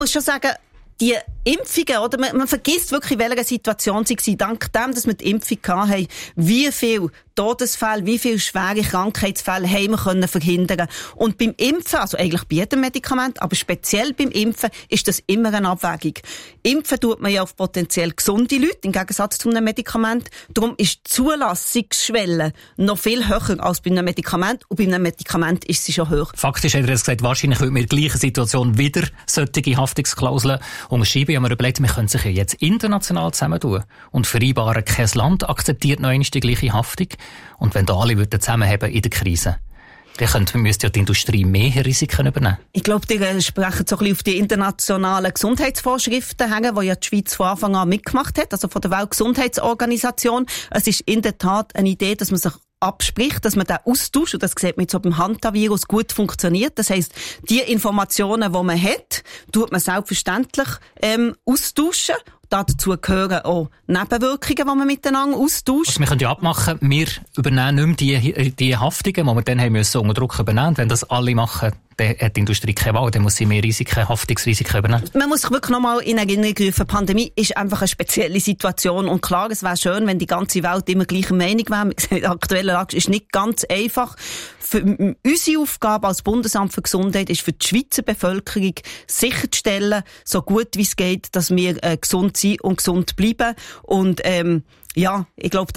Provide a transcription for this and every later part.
Ich muss schon sagen, die Impfungen, oder? Man vergisst wirklich, in welcher Situation sie waren. Dank dem, dass wir die Impfung hatten, wie viel Todesfälle, wie viele schwere Krankheitsfälle haben wir können verhindern. Und beim Impfen, also eigentlich bei jedem Medikament, aber speziell beim Impfen, ist das immer eine Abwägung. Impfen tut man ja auf potenziell gesunde Leute, im Gegensatz zu einem Medikament. Darum ist die Zulassungsschwelle noch viel höher als bei einem Medikament. Und bei einem Medikament ist sie schon hoch. Faktisch hat er jetzt gesagt, wahrscheinlich würde man in der gleichen Situation wieder solche Haftungsklauseln unterschreiben. Ich habe mir überlegt, wir können sich ja jetzt international zusammentun und vereinbaren, kein Land akzeptiert noch einmal die gleiche Haftung. Und wenn da alle zusammenhaben in der Krise, dann müsste ja die Industrie mehr Risiken übernehmen. Ich glaube, die sprechen so ein bisschen auf die internationalen Gesundheitsvorschriften hängen, die ja die Schweiz von Anfang an mitgemacht hat, also von der Weltgesundheitsorganisation. Es ist in der Tat eine Idee, dass man sich abspricht, dass man den Austausch, und das sieht man jetzt so beim Hantavirus, gut funktioniert. Das heisst, die Informationen, die man hat, tut man selbstverständlich austauschen. Dazu gehören auch Nebenwirkungen, die man miteinander austauscht. Also wir können ja abmachen, wir übernehmen nicht mehr die Haftungen, die wir dann haben müssen unter Druck übernehmen. Wenn das alle machen, dann hat die Industrie keine Wahl, dann muss sie mehr Haftungsrisiken übernehmen. Man muss sich wirklich nochmal in Erinnerung rufen, die Pandemie ist einfach eine spezielle Situation. Und klar, es wäre schön, wenn die ganze Welt immer gleicher Meinung wäre. Die aktuelle Lage ist nicht ganz einfach. Für unsere Aufgabe als Bundesamt für Gesundheit ist für die Schweizer Bevölkerung sicherzustellen, so gut wie es geht, dass wir gesund sind und gesund bleiben. Und ich glaube,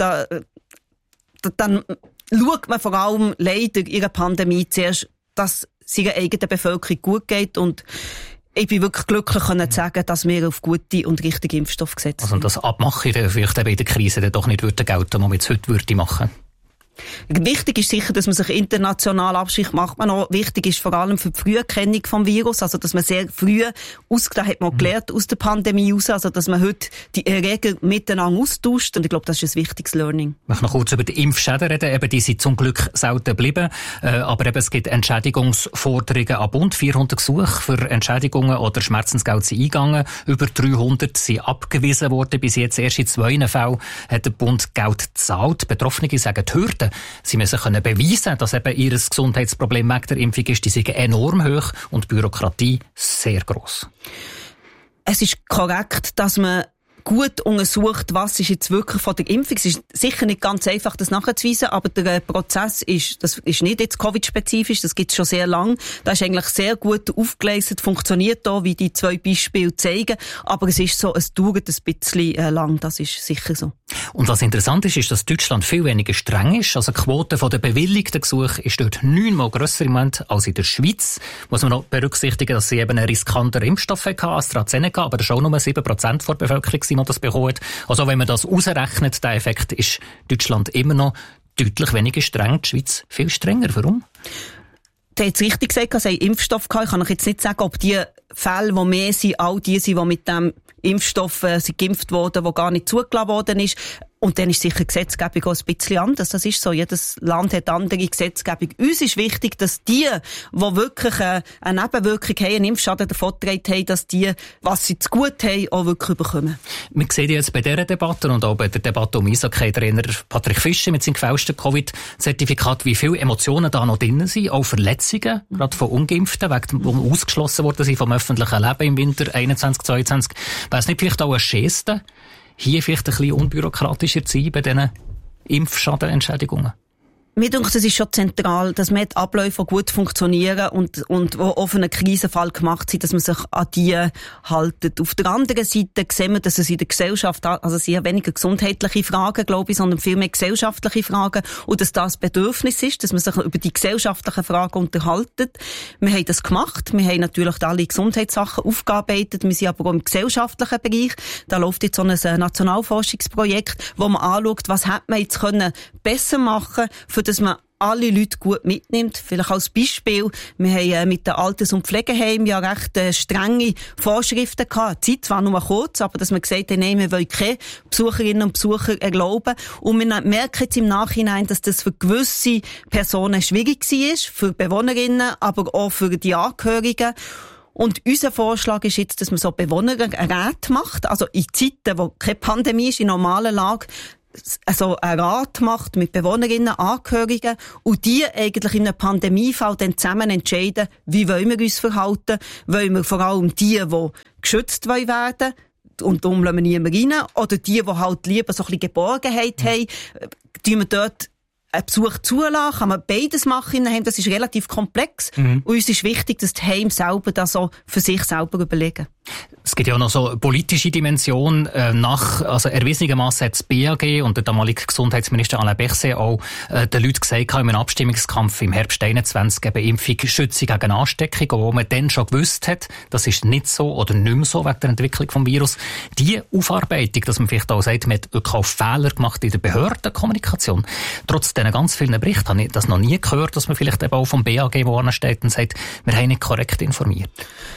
dann schaut man vor allem leider in der Pandemie zuerst, dass es ihrer eigenen Bevölkerung gut geht. Und ich bin wirklich glücklich, zu sagen, dass wir auf gute und richtige Impfstoffe gesetzt sind. Also das Abmachen vielleicht in der Krise dann doch nicht gelten, was man jetzt heute machen würde. Wichtig ist sicher, dass man sich international abspricht, macht man auch. Wichtig ist vor allem für die Früherkennung vom Virus, also dass man sehr früh da hat man gelernt aus der Pandemie raus, also dass man heute die Erreger miteinander austauscht, und ich glaube, das ist ein wichtiges Learning. Ich möchte noch kurz über die Impfschäden reden, eben die sind zum Glück selten geblieben, aber eben es gibt Entschädigungsforderungen an Bund, 400 Gesuche für Entschädigungen oder Schmerzensgeld sind eingegangen, über 300 sind abgewiesen worden, bis jetzt erst in 2 Fällen hat der Bund Geld gezahlt. Betroffene sagen, die Hürden, sie müssen können beweisen, dass eben ihr Gesundheitsproblem wegen der Impfung ist, die sind enorm hoch und die Bürokratie sehr gross. Es ist korrekt, dass man gut untersucht, was ist jetzt wirklich von der Impfung. Es ist sicher nicht ganz einfach, das nachzuweisen, aber der Prozess das ist nicht jetzt Covid-spezifisch, das gibt es schon sehr lang. Das ist eigentlich sehr gut aufgeleistet, funktioniert da, wie die 2 Beispiele zeigen, aber es ist so, es dauert ein bisschen lang, das ist sicher so. Und was interessant ist, dass Deutschland viel weniger streng ist. Also die Quote der bewilligten Gesuche ist dort 9-mal grösser im Moment als in der Schweiz. Muss man noch berücksichtigen, dass sie eben einen riskanteren Impfstoff hatten, AstraZeneca, aber das ist auch nur 7% der Bevölkerung, die das bekommen. Also wenn man das ausrechnet, der Effekt, ist Deutschland immer noch deutlich weniger streng, die Schweiz viel strenger. Warum? Du hast richtig gesagt, dass sie Impfstoff hatten. Ich kann euch jetzt nicht sagen, ob die Fälle, die mehr sind, all die sind, die mit dem Impfstoff sind geimpft wurden, der gar nicht zugelassen worden ist. Und dann ist sicher die Gesetzgebung auch ein bisschen anders. Das ist so. Jedes Land hat andere Gesetzgebung. Uns ist wichtig, dass die wirklich eine Nebenwirkung haben, einen Impfschaden davongetragen haben, dass die, was sie zu gut haben, auch wirklich bekommen. Wir sehen jetzt bei dieser Debatte und auch bei der Debatte um Eishockey-Trainer Patrick Fischer mit seinem gefälschten Covid-Zertifikat, wie viele Emotionen da noch drin sind, auch Verletzungen, gerade von Ungeimpften, die ausgeschlossen worden sind vom öffentlichen Leben im Winter 21/22. Wäre es nicht vielleicht auch eine Geste, hier vielleicht ein bisschen unbürokratischer zu sein bei diesen Impfschadenentschädigungen? Mir denke, es ist schon zentral, dass man die Abläufe gut funktionieren und wo auf einen Krisenfall gemacht sind, dass man sich an die haltet. Auf der anderen Seite sehen wir, dass es in der Gesellschaft, also es sind weniger gesundheitliche Fragen, glaube ich, sondern viel mehr gesellschaftliche Fragen, und dass das Bedürfnis ist, dass man sich über die gesellschaftlichen Fragen unterhaltet. Wir haben das gemacht. Wir haben natürlich alle Gesundheitssachen aufgearbeitet. Wir sind aber auch im gesellschaftlichen Bereich. Da läuft jetzt so ein Nationalforschungsprojekt, wo man anschaut, was hätte man jetzt können besser machen, für dass man alle Leute gut mitnimmt. Vielleicht als Beispiel, wir haben mit den Alters- und Pflegeheimen ja recht strenge Vorschriften gehabt. Die Zeit war nur kurz, aber dass wir gesagt haben, nein, wir wollen keine Besucherinnen und Besucher erlauben. Und wir merken jetzt im Nachhinein, dass das für gewisse Personen schwierig war, für Bewohnerinnen, aber auch für die Angehörigen. Und unser Vorschlag ist jetzt, dass man so Bewohnerräte macht, also in Zeiten, wo keine Pandemie ist, in normaler Lage, also einen Rat macht mit Bewohnerinnen, Angehörigen und die eigentlich in einem Pandemiefall dann zusammen entscheiden, wie wollen wir uns verhalten, wollen wir vor allem die geschützt werden und darum lassen wir niemanden rein, oder die halt lieber so ein bisschen Geborgenheit haben, tun wir dort einen Besuch zulassen, kann man beides machen in einem Heim, das ist relativ komplex. Und uns ist wichtig, dass die Heime selber das so für sich selber überlegen. Es gibt ja auch noch so eine politische Dimension. Also erwiesenermassen hat das BAG und der damalige Gesundheitsminister Alain Berset auch den Leuten gesagt, in einem Abstimmungskampf im Herbst 21 eben Impfung schütze gegen Ansteckung, wo man dann schon gewusst hat, das ist nicht so oder nicht mehr so wegen der Entwicklung des Virus. Die Aufarbeitung, dass man vielleicht auch sagt, man hat wirklich auch Fehler gemacht in der Behördenkommunikation. Trotz diesen ganz vielen Berichten habe ich das noch nie gehört, dass man vielleicht eben auch vom BAG wo steht und sagt, wir haben nicht korrekt informiert.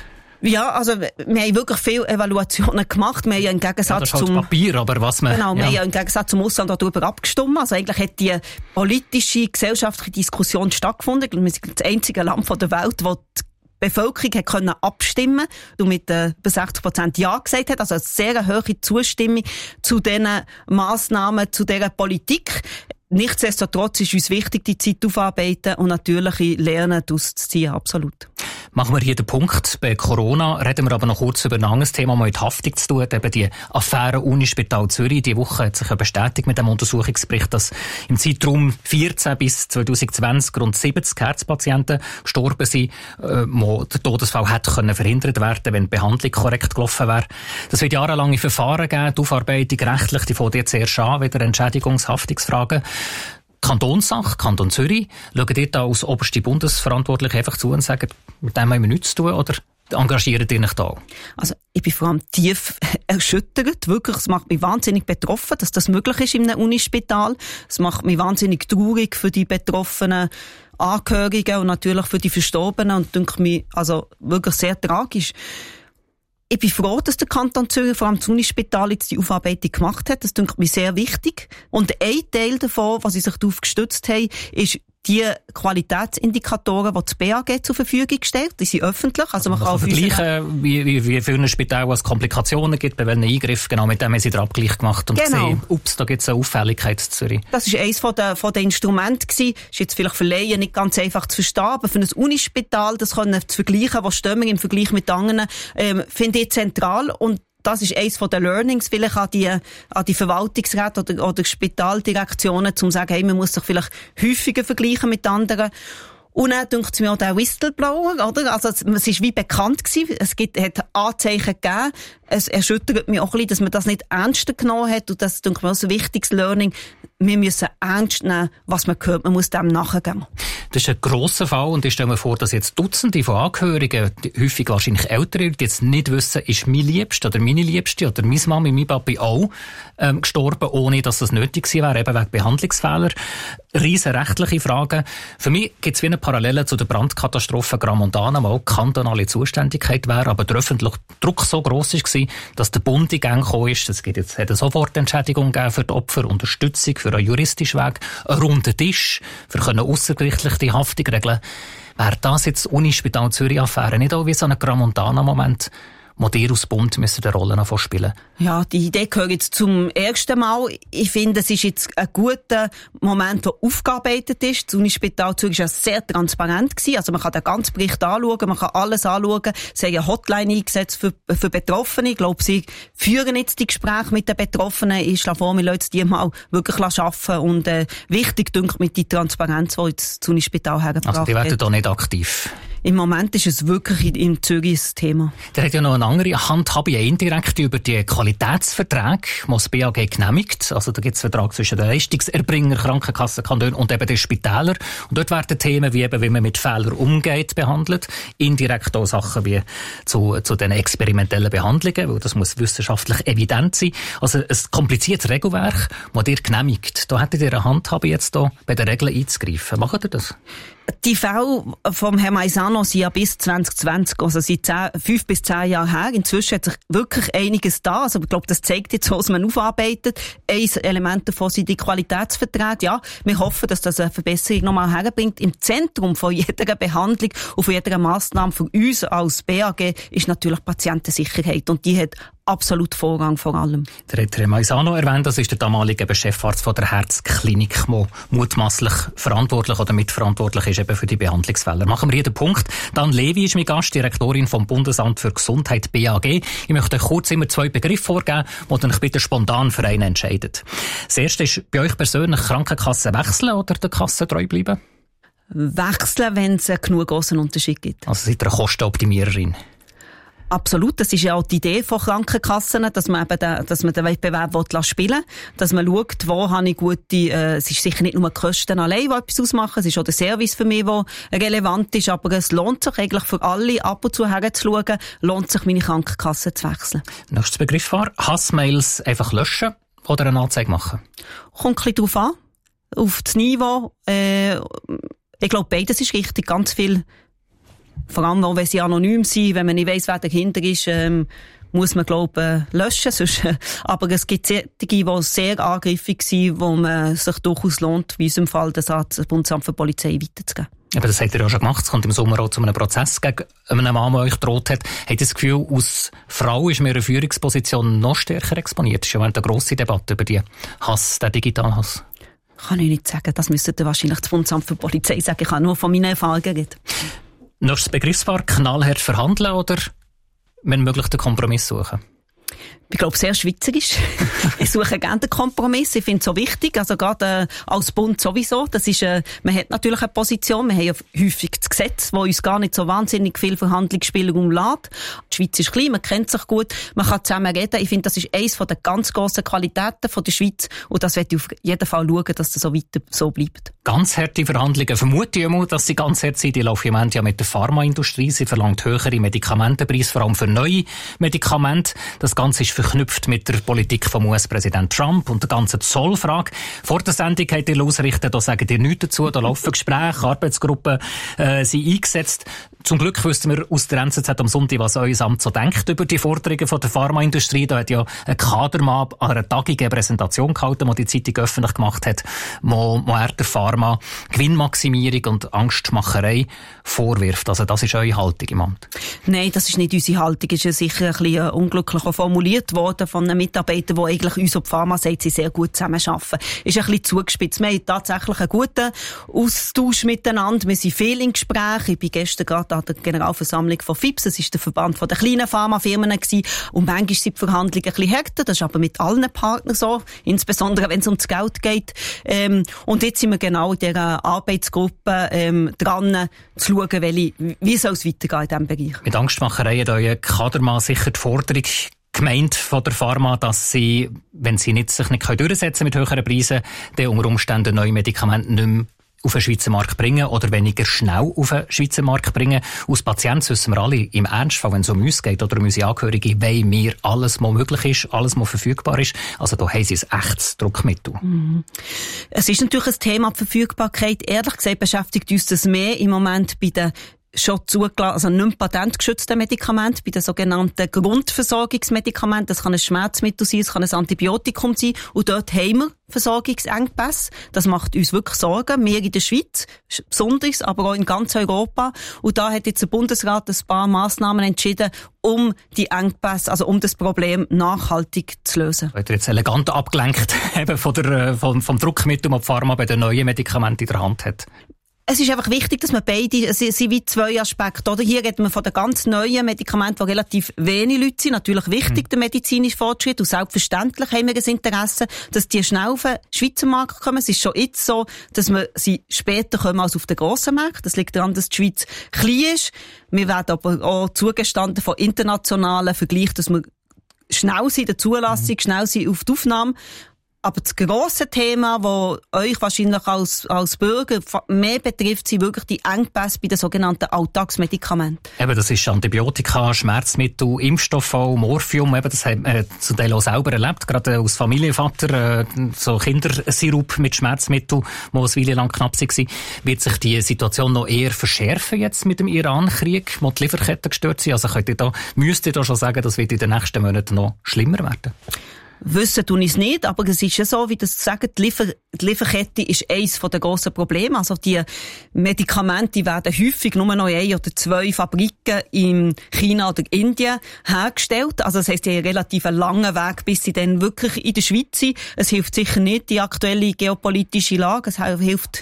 Ja, also wir haben wirklich viele Evaluationen gemacht. Wir haben ja im Gegensatz zum Papier, aber was man... Genau, wir haben ja im Gegensatz zum Ausland darüber abgestimmt. Also eigentlich hat die politische, gesellschaftliche Diskussion stattgefunden. Wir sind das einzige Land der Welt, wo die Bevölkerung hat können abstimmen und mit über 60% Ja gesagt hat. Also eine sehr hohe Zustimmung zu diesen Massnahmen, zu dieser Politik. Nichtsdestotrotz ist uns wichtig, die Zeit aufarbeiten und natürliche Lernen daraus zu ziehen, absolut. Machen wir hier den Punkt. Bei Corona reden wir aber noch kurz über ein anderes Thema, das mit Haftung zu tun hat. Eben die Affäre Unispital Zürich. Die Woche hat sich ja bestätigt mit dem Untersuchungsbericht, dass im Zeitraum 14 bis 2020 rund 70 Herzpatienten gestorben sind, wo der Todesfall hätte verhindert werden, wenn die Behandlung korrekt gelaufen wäre. Das wird jahrelange Verfahren geben, die Aufarbeitung rechtlich, die fängt jetzt erst an, wieder Entschädigungshaftungsfragen. Kantonssache, Kanton Zürich, schaut ihr da als oberste Bundesverantwortliche einfach zu und sagen, mit dem haben wir nichts zu tun, oder engagiert ihr euch da? Also, ich bin vor allem tief erschüttert, wirklich. Es macht mich wahnsinnig betroffen, dass das möglich ist in einem Unispital. Es macht mich wahnsinnig traurig für die betroffenen Angehörigen und natürlich für die Verstorbenen und denke mich, also wirklich sehr tragisch. Ich bin froh, dass der Kanton Zürich, vor allem das Unispital, jetzt die Aufarbeitung gemacht hat. Das denke ich mir sehr wichtig. Und ein Teil davon, was sie sich darauf gestützt haben, ist die Qualitätsindikatoren, die das BAG zur Verfügung stellt. Die sind öffentlich. Also man kann vergleichen, wie für ein Spital es Komplikationen gibt, bei welchen Eingriffen. Genau, mit dem haben sie den Abgleich gemacht und gesehen, da gibt es eine Auffälligkeit in Zürich. Das war eines von den Instrumenten gewesen. Ist jetzt vielleicht für Laien nicht ganz einfach zu verstehen, aber für ein Unispital, das können zu vergleichen, was stehen wir im Vergleich mit anderen, finde ich zentral. Und das ist eines von den Learnings, vielleicht an die Verwaltungsräte oder Spitaldirektionen, um zu sagen, hey, man muss sich vielleicht häufiger vergleichen mit anderen. Und dann denkt es mir auch der Whistleblower, oder? Also, es ist wie bekannt gewesen. Hat Anzeichen gegeben. Es erschüttert mich auch ein bisschen, dass man das nicht ernster genommen hat. Und das denke ich mir auch ein wichtiges Learning. Wir müssen ernst nehmen, was man hört. Man muss dem nachgehen. Das ist ein grosser Fall und ich stelle mir vor, dass jetzt Dutzende von Angehörigen, häufig wahrscheinlich Ältere, die jetzt nicht wissen, ist mein Liebster oder meine Liebste oder meine Mami, mein Papi auch gestorben, ohne dass das nötig gewesen wäre, eben wegen Behandlungsfehler. Riesen rechtliche Fragen. Für mich gibt es wie eine Parallele zu der Brandkatastrophe Gramontana, wo auch kantonale Zuständigkeit wäre, aber der öffentliche Druck so gross war, dass der Bund in Gang gekommen ist. Es hat eine Sofortentschädigung gegeben für die Opfer, Unterstützung für einen juristischen Weg, einen runden Tisch, für aussergerichtlich die Haftung regeln. Wäre das jetzt Unispital Zürich-Affäre nicht auch wie so ein Gramontana-Moment, wo die aus Bund müssen eine Rolle spielen? Ja, die Idee gehört jetzt zum ersten Mal. Ich finde, es ist jetzt ein guter Moment, der aufgearbeitet ist. Das Unispital Zürich war ja sehr transparent gewesen. Also man kann den ganzen Bericht anschauen, man kann alles anschauen. Sie haben eine Hotline eingesetzt für Betroffene. Ich glaube, sie führen jetzt die Gespräche mit den Betroffenen. Ich schlage vor, wir lassen die mal wirklich arbeiten. Und wichtig, denke ich, mit die Transparenz, die jetzt das Unispital hergebracht hat. Also die werden da nicht aktiv? Im Moment ist es wirklich in Zürich ein Thema. Der hat ja noch eine andere Handhabe, indirekt über die Qualitätsverträge, die das BAG genehmigt. Also da gibt es einen Vertrag zwischen den Leistungserbringer, Krankenkassenkantonen und eben den Spitälern. Und dort werden Themen wie eben, wie man mit Fehlern umgeht, behandelt. Indirekt auch Sachen wie zu den experimentellen Behandlungen, weil das muss wissenschaftlich evident sein. Also ein kompliziertes Regelwerk, das ihr genehmigt. Da hättet ihr eine Handhabe jetzt da bei den Regeln einzugreifen. Macht ihr das? Die Fälle vom Herrn Maisano sind ja bis 2020, also seit 5 bis 10 Jahren her. Inzwischen hat sich wirklich einiges da. Also ich glaube, das zeigt jetzt, was man aufarbeitet. Ein Element davon sind die Qualitätsverträge. Ja, wir hoffen, dass das eine Verbesserung nochmal herbringt. Im Zentrum von jeder Behandlung und von jeder Massnahme von uns als BAG ist natürlich Patientensicherheit. Und die hat absolut Vorrang vor allem. Der hat Herr Maisano erwähnt, das ist der damalige Chefarzt von der Herzklinik, der mutmaßlich verantwortlich oder mitverantwortlich ist eben für die Behandlungsfälle. Machen wir hier den Punkt. Dan Levi ist mein Gast, Direktorin vom Bundesamt für Gesundheit, BAG. Ich möchte euch kurz immer 2 Begriffe vorgeben, die ihr euch bitte spontan für einen entscheidet. Das erste ist bei euch persönlich Krankenkasse wechseln oder der Kasse treu bleiben? Wechseln, wenn es einen genug grossen Unterschied gibt. Also seid ihr eine Kostenoptimiererin? Absolut, das ist ja auch die Idee von Krankenkassen, dass man eben den Wettbewerb spielen will, dass man schaut, wo habe ich gute, es ist sicher nicht nur die Kosten allein, die etwas ausmachen, es ist auch der Service für mich, der relevant ist, aber es lohnt sich eigentlich für alle, ab und zu herzuschauen, lohnt sich meine Krankenkasse zu wechseln. Nächster Begriff war, Hassmails einfach löschen oder eine Anzeige machen? Kommt ein bisschen drauf an, auf das Niveau, ich glaube, beides ist richtig, ganz viel. Vor allem, auch wenn sie anonym sind, wenn man nicht weiss, wer dahinter ist, muss man, glaube ich, löschen. Sonst, aber es gibt solche, die sehr angriffig sind, wo man sich durchaus lohnt, wie in unserem Fall, das Bundesamt für Polizei weiterzugeben. Aber das habt ihr ja schon gemacht. Es kommt im Sommer auch zu einem Prozess gegen einen Mann, der euch droht hat. Habt ihr das Gefühl, als Frau ist mir eine Führungsposition noch stärker exponiert? Das ist ja eine grosse Debatte über die Hass, den Digitalhass. Kann ich nicht sagen. Das müsste wahrscheinlich das Bundesamt für Polizei sagen. Ich kann nur von meinen Erfahrungen reden. Nächstes Begriffspaar, knallhart verhandeln oder, wenn möglich, den Kompromiss suchen? Ich glaube, sehr schweizerisch. Ich suche gerne den Kompromiss. Ich finde es so wichtig. Also gerade als Bund sowieso. Das ist, man hat natürlich eine Position. Wir haben ja häufig das Gesetz, das uns gar nicht so wahnsinnig viel Verhandlungsspielraum lässt. Die Schweiz ist klein, man kennt sich gut, man kann zusammen reden. Ich finde, das ist eines der ganz grossen Qualitäten von der Schweiz. Und das werde ich auf jeden Fall schauen, dass das so weiter so bleibt. Ganz harte Verhandlungen. Vermute ich mal, dass sie ganz hart sind. Die laufen im Moment ja mit der Pharmaindustrie. Sie verlangt höhere Medikamentenpreise, vor allem für neue Medikamente. Das Ganze ist verknüpft mit der Politik vom US-Präsident Trump und der ganzen Zollfrage. Vor der Sendung habt ihr ausrichten, da sagen ihr nichts dazu, da laufen Gespräche, Arbeitsgruppen sind eingesetzt. Zum Glück wüssten wir aus der NZZ am Sonntag, was euer Amt so denkt über die Forderungen von der Pharmaindustrie. Da hat ja ein Kadermann an einer tagigen Präsentation gehalten, die die Zeitung öffentlich gemacht hat, wo er der Pharma Gewinnmaximierung und Angstmacherei vorwirft. Also das ist eure Haltung im Amt? Nein, das ist nicht unsere Haltung. Es ist sicher ein bisschen unglücklich formuliert worden von einem Mitarbeiter, der eigentlich uns auf die Pharma sagt, sie sehr gut zusammenarbeiten. Ist ein bisschen zugespitzt. Wir haben tatsächlich einen guten Austausch miteinander. Wir sind viel in Gesprächen. Ich bin gestern gerade an der Generalversammlung von FIPS, das ist der Verband der kleinen Pharmafirmen gewesen. Und manchmal sind die Verhandlungen ein bisschen härter. Das ist aber mit allen Partnern so. Insbesondere, wenn es ums Geld geht. Und jetzt sind wir genau in dieser Arbeitsgruppe dran, zu schauen, wie soll es weitergehen in diesem Bereich. Mit Angstmacherei hat euer Kadermann sicher die Forderung gemeint von der Pharma, dass sie, wenn sie sich nicht durchsetzen mit höheren Preisen, dann unter Umständen neue Medikamente nicht mehr auf den Schweizer Markt bringen oder weniger schnell auf den Schweizer Markt bringen. Aus Patienten wissen wir alle, im Ernstfall, wenn es um uns geht oder um unsere Angehörigen, wollen wir alles, was möglich ist, alles, was verfügbar ist. Also da haben sie ein echtes Druckmittel. Mhm. Es ist natürlich ein Thema, die Verfügbarkeit. Ehrlich gesagt beschäftigt uns das mehr im Moment bei den schon zugelassen, also nicht mehr patentgeschützte Medikamente, bei den sogenannten Grundversorgungsmedikamenten. Das kann ein Schmerzmittel sein, es kann ein Antibiotikum sein. Und dort haben wir Versorgungsengpässe. Das macht uns wirklich Sorgen. Wir in der Schweiz, besonders, aber auch in ganz Europa. Und da hat jetzt der Bundesrat ein paar Massnahmen entschieden, um die Engpässe, also um das Problem nachhaltig zu lösen. Wird jetzt elegant abgelenkt eben vom Druckmittel, das die Pharma bei den neuen Medikamenten in der Hand hat. Es ist einfach wichtig, dass man beide, es sind wie 2 Aspekte, oder? Hier reden wir von den ganz neuen Medikamenten, die relativ wenig Leute sind. Natürlich wichtig, der medizinische Fortschritt. Und selbstverständlich haben wir ein Interesse, dass die schnell auf den Schweizer Markt kommen. Es ist schon jetzt so, dass wir sie später kommen als auf den grossen Markt. Das liegt daran, dass die Schweiz klein ist. Wir werden aber auch zugestanden von internationalen Vergleichen, dass wir schnell sind, der Zulassung, schnell sind auf die Aufnahme. Aber das grosse Thema, das euch wahrscheinlich als Bürger mehr betrifft, sind wirklich die Engpässe bei den sogenannten Alltagsmedikamenten. Eben, das ist Antibiotika, Schmerzmittel, Impfstoffe, Morphium. Eben, das haben wir zum Teil auch selber erlebt, gerade als Familienvater, so Kindersirup mit Schmerzmitteln, die eine Weile lang knapp waren. Wird sich die Situation noch eher verschärfen jetzt mit dem Iran-Krieg, wo die Lieferketten gestört sind? Also müsst ihr da schon sagen, das wird in den nächsten Monaten noch schlimmer werden? Wissen tun ich es nicht, aber es ist ja so, wie das sagen, die Lieferkette ist eines der grossen Probleme. Also die Medikamente werden häufig nur noch 1 oder 2 Fabriken in China oder Indien hergestellt. Also das heisst, die haben einen relativ langen Weg, bis sie dann wirklich in der Schweiz sind. Es hilft sicher nicht die aktuelle geopolitische Lage. Es hilft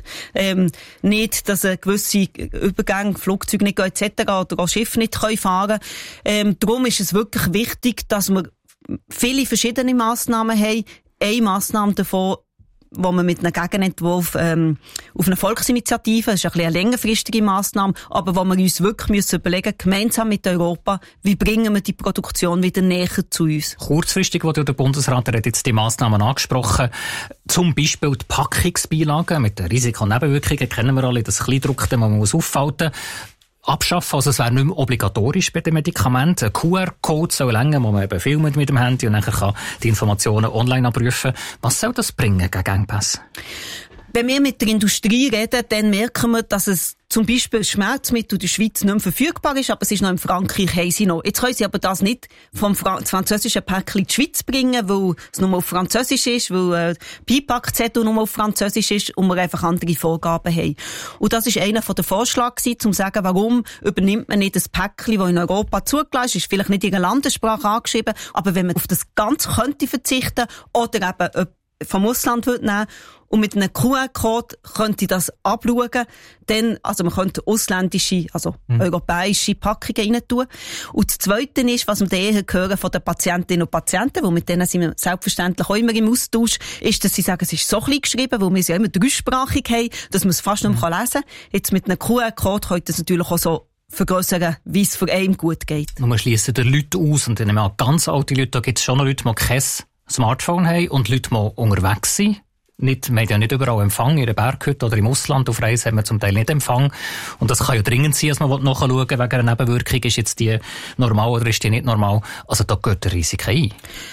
nicht, dass gewisse Übergänge, Flugzeuge nicht gehen etc. oder auch Schiffe nicht fahren können. Darum ist es wirklich wichtig, dass wir viele verschiedene Massnahmen haben. Eine Massnahme davon, wo man mit einem Gegenentwurf auf eine Volksinitiative, das ist ein bisschen eine längerfristige Massnahme, aber wo wir uns wirklich überlegen müssen, gemeinsam mit Europa, wie bringen wir die Produktion wieder näher zu uns. Kurzfristig wurde der Bundesrat hat jetzt die Massnahmen angesprochen. Zum Beispiel die Packungsbeilagen mit den Risiken und Nebenwirkungen kennen wir alle, das Kleindruckte, man muss aufhalten. Abschaffen, also es wäre nicht mehr obligatorisch bei den Medikamenten. Ein QR-Code soll länger, wo man eben filmt mit dem Handy und dann kann die Informationen online abrufen. Was soll das bringen gegen Engpässe? Wenn wir mit der Industrie reden, dann merken wir, dass es zum Beispiel Schmerzmittel in der Schweiz nicht mehr verfügbar ist, aber es ist noch in Frankreich, haben sie noch. Jetzt können sie aber das nicht vom französischen Päckchen in die Schweiz bringen, weil es nur auf Französisch ist, weil Beipackzettel nur auf Französisch ist und wir einfach andere Vorgaben haben. Und das ist einer der Vorschläge gewesen, um zu sagen, warum übernimmt man nicht das Päckchen, das in Europa zugelassen ist, vielleicht nicht in ihrer Landessprache angeschrieben, aber wenn man auf das Ganze könnte verzichten oder eben vom Ausland nehmen und mit einem QR-Code könnte das abschauen, dann, also man könnte ausländische, also europäische Packungen rein tun. Und das Zweite ist, was wir dann eher hören von den Patientinnen und Patienten, weil mit denen sind wir selbstverständlich auch immer im Austausch, ist, dass sie sagen, es ist so klein geschrieben, weil wir es ja immer dreisprachig haben, dass man es fast nicht mehr lesen kann. Jetzt mit einem QR-Code könnte es natürlich auch so vergrössern, wie es für einen gut geht. Nur schliessen die Leute aus und dann haben wir auch ganz alte Leute, da gibt es schon noch Leute, die kein Smartphone haben und Leute, die unterwegs sind. Wir haben ja nicht überall Empfang, in der Berghütte oder im Ausland. Auf Reisen haben wir zum Teil nicht Empfang. Und das kann ja dringend sein, dass man nachschauen will, wegen einer Nebenwirkung. Ist jetzt die normal oder ist die nicht normal? Also da geht der Risiko ein.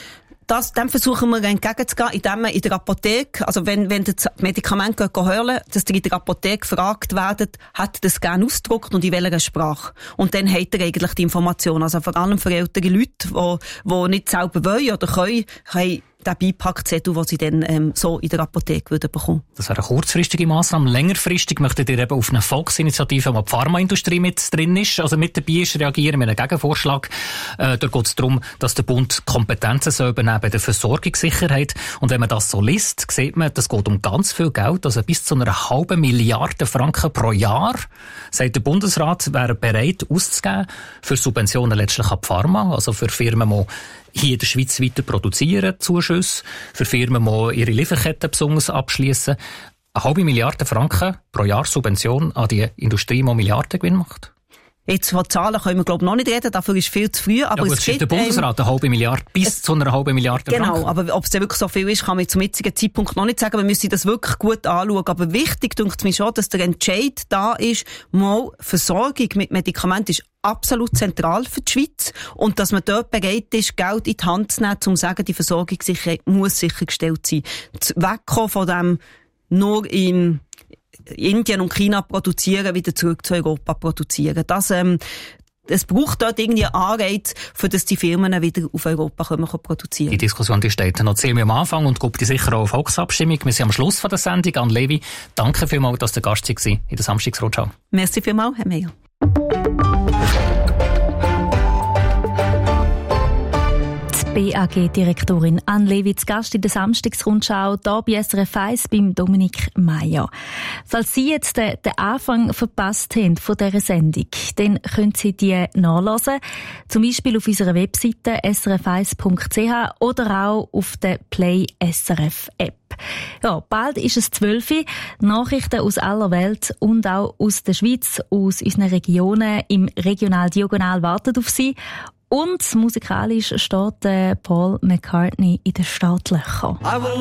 Dem versuchen wir entgegenzugehen, indem wir in der Apotheke, also wenn das Medikament hören, dass ihr in der Apotheke gefragt werdet, hat das gerne ausgedruckt und in welcher Sprache. Und dann hat er eigentlich die Information. Also vor allem für ältere Leute, die nicht selber wollen oder können, haben den Beipackzettel, den sie dann so in der Apotheke würden bekommen. Das wäre eine kurzfristige Massnahme. Längerfristig möchtet ihr eben auf eine Volksinitiative, wo die Pharmaindustrie mit drin ist, also mit dabei ist, reagieren mit einem Gegenvorschlag. Da geht es darum, dass der Bund Kompetenzen soll übernehmen bei der Versorgungssicherheit. Und wenn man das so liest, sieht man, das geht um ganz viel Geld, also bis zu 500 Milliarden Franken pro Jahr. Sagt der Bundesrat, wäre bereit auszugeben für Subventionen letztlich an die Pharma, also für Firmen, die hier in der Schweiz weiter produzieren, Zuschüsse, für Firmen, die ihre Lieferketten besonders abschließen. 500 Milliarden Franken pro Jahr Subvention an die Industrie, die Milliardengewinn macht. Jetzt von Zahlen können wir, glaube ich, noch nicht reden, dafür ist viel zu früh. Aber ja, es gibt der Bundesrat eine halbe Milliarde bis zu einer halben Milliarde Franken. Genau, aber ob es denn wirklich so viel ist, kann man zum jetzigen Zeitpunkt noch nicht sagen. Wir müssen das wirklich gut anschauen. Aber wichtig denke ich mir schon, dass der Entscheid da ist, mal Versorgung mit Medikamenten ist absolut zentral für die Schweiz. Und dass man dort bereit ist, Geld in die Hand zu nehmen, um zu sagen, die Versorgungssicherheit muss sichergestellt sein. Wegkommen von dem nur in Indien und China produzieren, wieder zurück zu Europa produzieren. Es braucht dort irgendwie einen Anreiz, für dass die Firmen wieder auf Europa können produzieren. Die Diskussion die steht noch ziemlich am Anfang und gibt sicher auch eine Volksabstimmung. Wir sind am Schluss von der Sendung. Anne Levi, danke vielmals, dass der Gast war in der Samstagsrundschau. Merci vielmals, Herr Meier. BAG-Direktorin Anne Levi zu Gast in der Samstagsrundschau, hier bei SRF 1 beim Dominik Meier. Falls Sie jetzt den Anfang verpasst haben von dieser Sendung, dann können Sie die nachlesen, zum Beispiel auf unserer Webseite srf1.ch oder auch auf der Play SRF App. Ja, bald ist es 12 Uhr. Nachrichten aus aller Welt und auch aus der Schweiz, aus unseren Regionen im Regional-Diagonal warten auf Sie. Und musikalisch steht Paul McCartney in den Startlöchern.